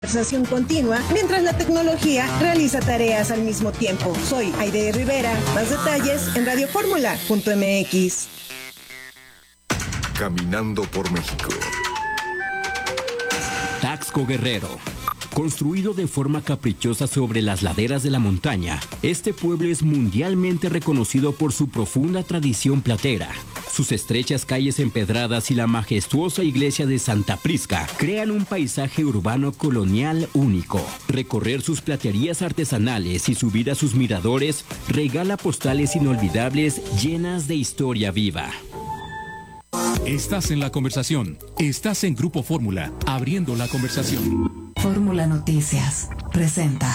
Conversación continua mientras la tecnología realiza tareas al mismo tiempo. Soy Aide Rivera. Más detalles en radioformula.mx. Caminando por México. Taxco Guerrero. Construido de forma caprichosa sobre las laderas de la montaña, este pueblo es mundialmente reconocido por su profunda tradición platera. Sus estrechas calles empedradas y la majestuosa iglesia de Santa Prisca crean un paisaje urbano colonial único. Recorrer sus platerías artesanales y subir a sus miradores regala postales inolvidables llenas de historia viva. Estás en la conversación. Estás en Grupo Fórmula, abriendo la conversación. Fórmula Noticias presenta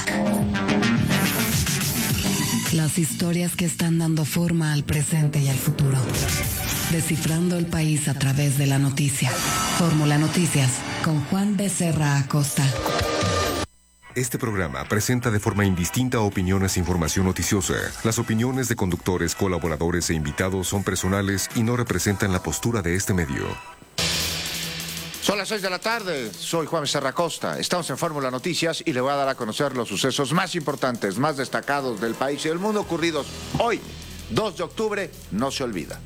las historias que están dando forma al presente y al futuro. Descifrando el país a través de la noticia. Fórmula Noticias con Juan Becerra Acosta. Este programa presenta de forma indistinta opiniones e información noticiosa. Las opiniones de conductores, colaboradores e invitados son personales y no representan la postura de este medio. Son las 6 de la tarde, soy Juan Becerra Acosta, estamos en Fórmula Noticias y le voy a dar a conocer los sucesos más importantes, más destacados del país y del mundo ocurridos hoy, 2 de octubre, no se olvida.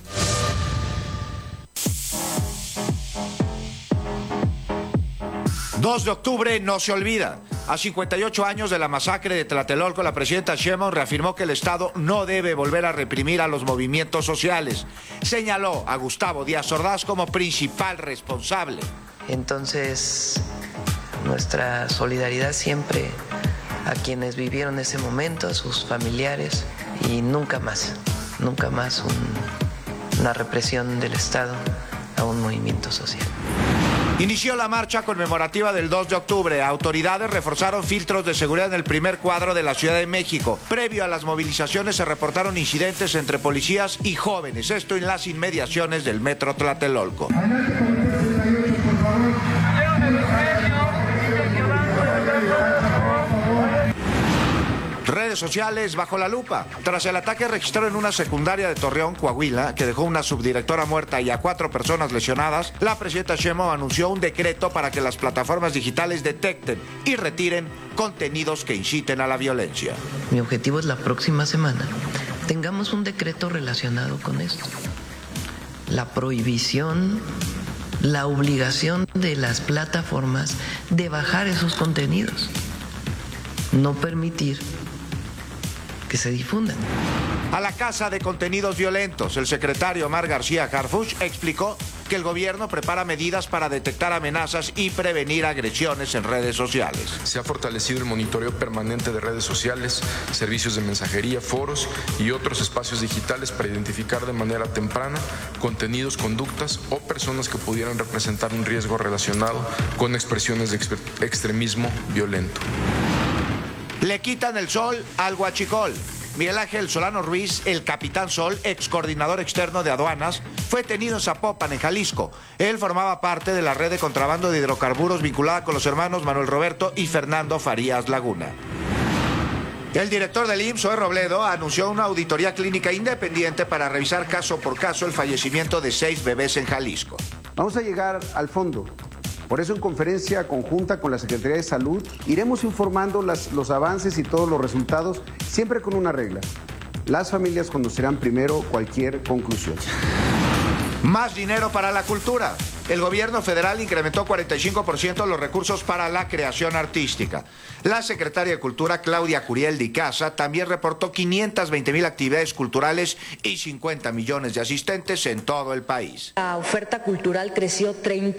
...2 de octubre no se olvida. A 58 años de la masacre de Tlatelolco, la presidenta Sheinbaum reafirmó que el Estado no debe volver a reprimir a los movimientos sociales. Señaló a Gustavo Díaz Ordaz como principal responsable. Entonces, nuestra solidaridad siempre a quienes vivieron ese momento, a sus familiares, y nunca más una represión del Estado a un movimiento social. Inició la marcha conmemorativa del 2 de octubre. Autoridades reforzaron filtros de seguridad en el primer cuadro de la Ciudad de México. Previo a las movilizaciones se reportaron incidentes entre policías y jóvenes. Esto en las inmediaciones del Metro Tlatelolco. Redes sociales bajo la lupa. Tras el ataque registrado en una secundaria de Torreón, Coahuila, que dejó una subdirectora muerta y a 4 personas lesionadas, la presidenta Sheinbaum anunció un decreto para que las plataformas digitales detecten y retiren contenidos que inciten a la violencia. Mi objetivo es la próxima semana tengamos un decreto relacionado con esto. La prohibición, la obligación de las plataformas de bajar esos contenidos. No permitir que se difundan. A la Casa de Contenidos Violentos, el secretario Omar García Harfuch explicó que el gobierno prepara medidas para detectar amenazas y prevenir agresiones en redes sociales. Se ha fortalecido el monitoreo permanente de redes sociales, servicios de mensajería, foros y otros espacios digitales para identificar de manera temprana contenidos, conductas o personas que pudieran representar un riesgo relacionado con expresiones de extremismo violento. Le quitan el sol al huachicol. Miguel Ángel Solano Ruiz, el Capitán Sol, ex coordinador externo de aduanas, fue detenido en Zapopan, en Jalisco. Él formaba parte de la red de contrabando de hidrocarburos vinculada con los hermanos Manuel Roberto y Fernando Farías Laguna. El director del IMSS, Zoe Robledo, anunció una auditoría clínica independiente para revisar caso por caso el fallecimiento de 6 bebés en Jalisco. Vamos a llegar al fondo. Por eso, en conferencia conjunta con la Secretaría de Salud, iremos informando los avances y todos los resultados, siempre con una regla. Las familias conocerán primero cualquier conclusión. Más dinero para la cultura. El gobierno federal incrementó 45% los recursos para la creación artística. La secretaria de Cultura, Claudia Curiel de Icaza, también reportó 520,000 actividades culturales y 50 millones de asistentes en todo el país. La oferta cultural creció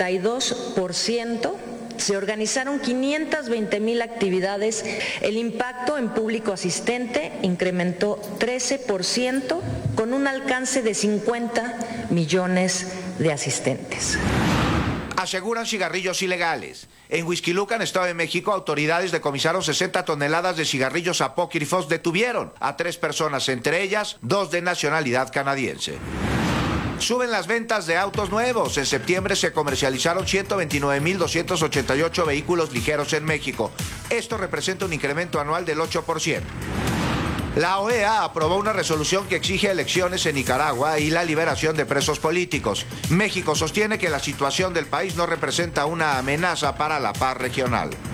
32%. Se organizaron 520,000 actividades. El impacto en público asistente incrementó 13% con un alcance de 50 millones de asistentes. Aseguran cigarrillos ilegales. En Huixquilucan, Estado de México, autoridades decomisaron 60 toneladas de cigarrillos apócrifos. Detuvieron a 3 personas, entre ellas 2 de nacionalidad canadiense. Suben las ventas de autos nuevos. En septiembre se comercializaron 129,288 vehículos ligeros en México. Esto representa un incremento anual del 8%. La OEA aprobó una resolución que exige elecciones en Nicaragua y la liberación de presos políticos. México sostiene que la situación del país no representa una amenaza para la paz regional.